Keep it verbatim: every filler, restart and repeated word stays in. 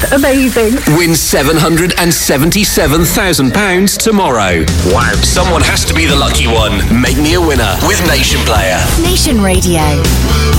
Just amazing. Win seven hundred seventy-seven thousand pounds tomorrow. Wow. Someone has to be the lucky one. Make me a winner with Nation Player. Nation Radio.